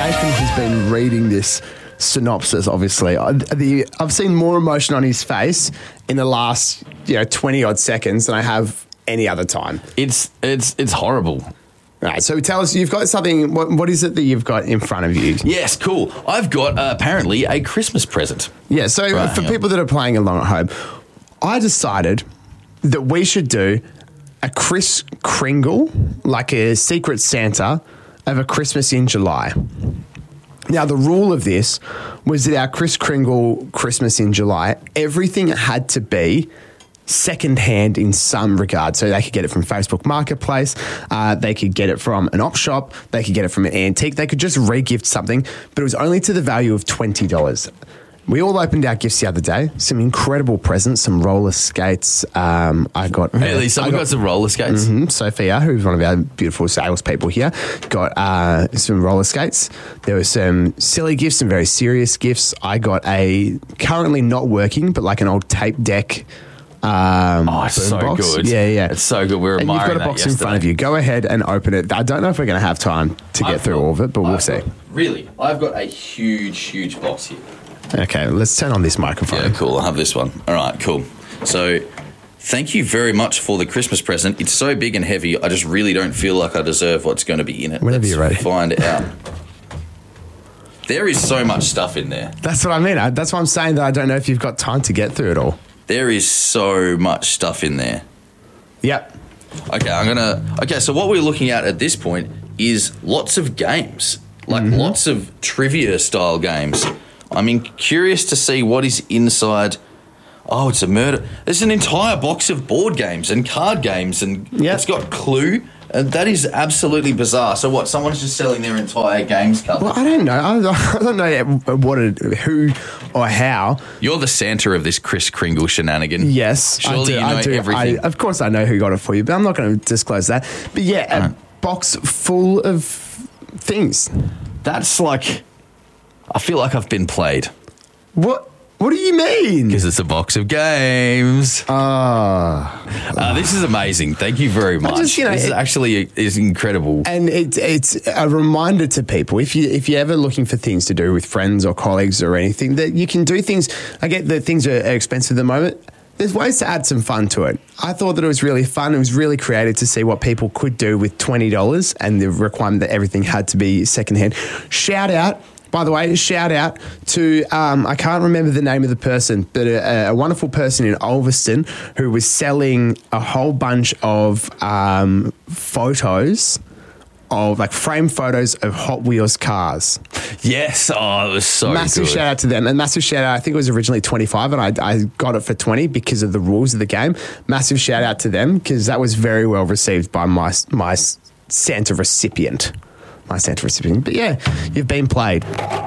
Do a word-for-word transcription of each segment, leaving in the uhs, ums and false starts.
Nathan has been reading this synopsis, obviously. I, the, I've seen more emotion on his face in the last, you know, twenty odd seconds than I have any other time. It's it's it's horrible. All right, so tell us, you've got something, what, what is it that you've got in front of you? Yes, cool. I've got uh, apparently a Christmas present. Yeah, so Right, for hang on. people that are playing along at home, I decided that we should do a Kris Kringle, like a Secret Santa of a Christmas in July. Now, the rule of this was that our Kris Kringle Christmas in July, everything had to be secondhand in some regard. So they could get it from Facebook Marketplace, uh, they could get it from an op shop, they could get it from an antique, they could just re-gift something, but it was only to the value of twenty dollars. We all opened our gifts the other day. Some incredible presents, some roller skates. Um, I got Really? uh, Someone I got, some roller skates? Mhm. Sophia, who's one of our beautiful salespeople here, got uh, some roller skates. There were some silly gifts, some very serious gifts. I got a currently not working, but like an old tape deck. Um, Oh, it's so box. good. Yeah, yeah. It's so good. We were And you've admiring got a box that in front of you. Go ahead and open it. I don't know if we're going to have time to get I've through got- all of it, but we'll I've see. got- Really? I've got a huge, huge box here. Okay, let's turn on this microphone. Yeah, cool. I'll have this one. All right, cool. So, thank you very much for the Christmas present. It's so big and heavy, I just really don't feel like I deserve what's going to be in it. Whenever Let's you're ready. find out. There is so much stuff in there. That's what I mean. I, that's why I'm saying that I don't know if you've got time to get through it all. There is so much stuff in there. Yep. Okay, I'm gonna. Okay, so what we're looking at at this point is lots of games, like Mm-hmm. lots of trivia style games. I'm in, curious to see what is inside. Oh, it's a murder. There's an entire box of board games and card games, and Yep. it's got Clue. And that is absolutely bizarre. So what? Someone's just selling their entire games cover. Well, I don't know. I, I don't know what it, who or how. You're the Santa of this Kris Kringle shenanigan. Yes, Surely I do. you know I do. everything. I, of course, I know who got it for you, but I'm not going to disclose that. But yeah, a Right. box full of things. That's like. I feel like I've been played What? What do you mean? because it's a box of games. Ah. Uh, this is amazing. Thank you very much. just, you know, this is it- actually is incredible. And it, it's a reminder to people, if, you, if you're ever looking for things to do with friends or colleagues or anything, that you can do things. I get that things are expensive at the moment. There's ways to add some fun to it. I thought that it was really fun. It was really creative to see what people could do with twenty dollars and the requirement that everything had to be secondhand. Shout out. By the way, shout out to, um, I can't remember the name of the person, but a, a wonderful person in Ulverston who was selling a whole bunch of um, photos of like frame photos of Hot Wheels cars. Yes. Oh, it was so Massive good. shout out to them. And massive shout out, I think it was originally twenty-five and I, I got it for twenty because of the rules of the game. Massive shout out to them because that was very well received by my, my Santa recipient. My Santa recipient. But yeah, you've been played.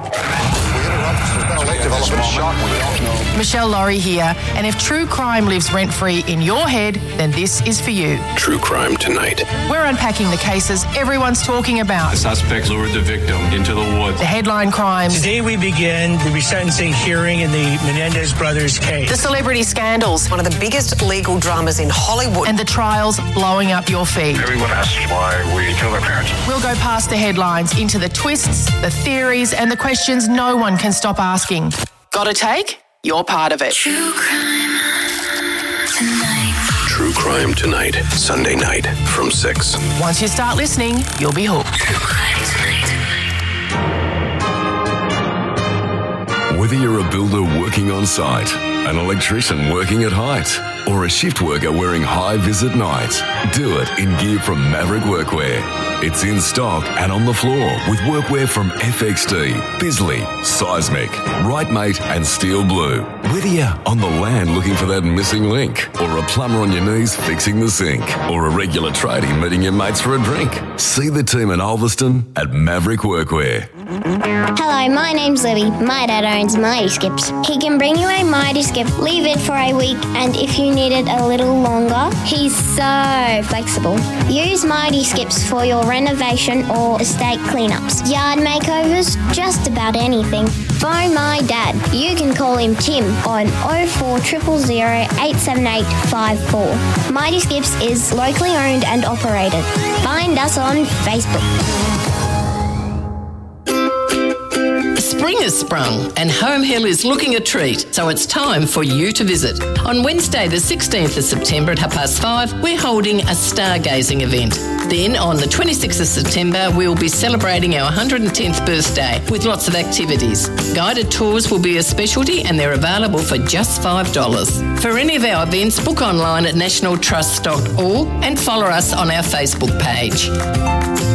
Michelle Laurie here, and if true crime lives rent-free in your head, then this is for you. True Crime Tonight. We're unpacking the cases everyone's talking about. The suspects lured the victim into the woods. The headline crimes, Today we begin the resentencing hearing in the Menendez brothers case. the celebrity scandals, One of the biggest legal dramas in Hollywood. and the trials blowing up your feed. Everyone asks why we killed our parents. We'll go past the headlines into the twists, the theories, and the questions no one can stop asking. Got a take? You're part of it. True Crime Tonight. Sunday night from six. Once you start listening, you'll be hooked. Whether you're a builder working on site, an electrician working at height, or a shift worker wearing high vis at night, do it in gear from Maverick Workwear. It's in stock and on the floor with workwear from F X D, Bisley, Seismic, Rightmate and Steel Blue. Whether you're on the land looking for that missing link, or a plumber on your knees fixing the sink, or a regular tradie meeting your mates for a drink, see the team in Ulverston at Maverick Workwear. Hello, my name's Libby. My dad owns Mighty Skips. He can bring you a Mighty Skip, leave it for a week, and if you need it a little longer, he's so flexible. Use Mighty Skips for your renovation or estate cleanups, yard makeovers, just about anything. Phone my dad. You can call him Tim on oh four zero zero zero eight seven eight five four. Mighty Skips is locally owned and operated. Find us on Facebook. Spring has sprung and Home Hill is looking a treat, so it's time for you to visit. On Wednesday the sixteenth of September at half past five, we're holding a stargazing event. Then on the twenty-sixth of September, we'll be celebrating our one hundred tenth birthday with lots of activities. Guided tours will be a specialty and they're available for just five dollars. For any of our events, book online at national trust dot org and follow us on our Facebook page.